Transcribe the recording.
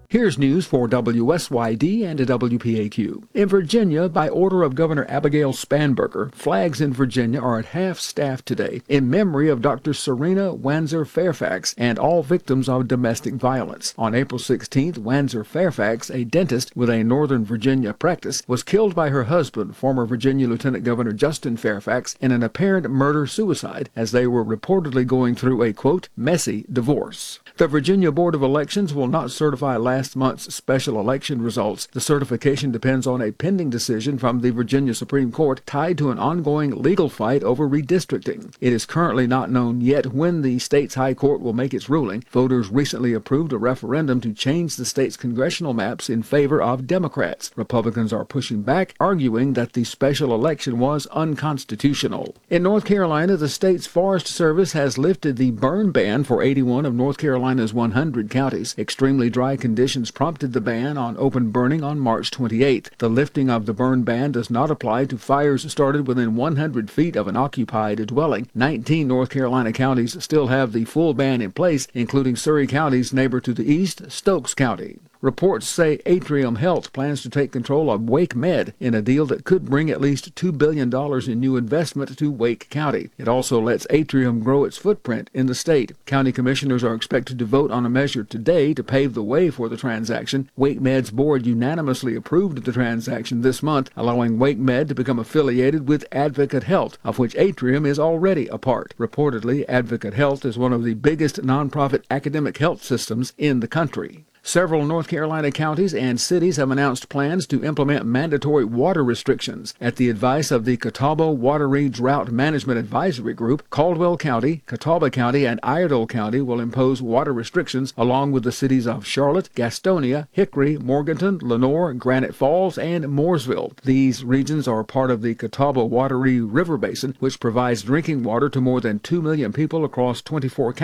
Here's news for WSYD and WPAQ. In Virginia, by order of Governor Abigail Spanberger, flags in Virginia are at half-staff today in memory of Dr. Serena Wanzer Fairfax and all victims of domestic violence. On April 16th, Wanzer Fairfax, a dentist with a Northern Virginia practice, was killed by her husband, former Virginia Lieutenant Governor Justin Fairfax, in an apparent murder-suicide as they were reportedly going through a, quote, messy divorce. The Virginia Board of Elections will not certify last month's special election results. The certification depends on a pending decision from the Virginia Supreme Court tied to an ongoing legal fight over redistricting. It is currently not known yet when the state's high court will make its ruling. Voters recently approved a referendum to change the state's congressional maps in favor of Democrats. Republicans are pushing back, arguing that the special election was unconstitutional. In North Carolina, the state's Forest Service has lifted the burn ban for 81 of North Carolina's 100 counties. Extremely dry conditions prompted the ban on open burning on March 28th. The lifting of the burn ban does not apply to fires started within 100 feet of an occupied dwelling. 19 North Carolina counties still have the full ban in place, including Surry County's neighbor to the east, Stokes County. Reports say Atrium Health plans to take control of Wake Med in a deal that could bring at least $2 billion in new investment to Wake County. It also lets Atrium grow its footprint in the state. County commissioners are expected to vote on a measure today to pave the way for the transaction. Wake Med's board unanimously approved the transaction this month, allowing Wake Med to become affiliated with Advocate Health, of which Atrium is already a part. Reportedly, Advocate Health is one of the biggest nonprofit academic health systems in the country. Several North Carolina counties and cities have announced plans to implement mandatory water restrictions. At the advice of the Catawba Watery Drought Management Advisory Group, Caldwell County, Catawba County, and Iredell County will impose water restrictions along with the cities of Charlotte, Gastonia, Hickory, Morganton, Lenoir, Granite Falls, and Mooresville. These regions are part of the Catawba Watery River Basin, which provides drinking water to more than 2 million people across 24 counties.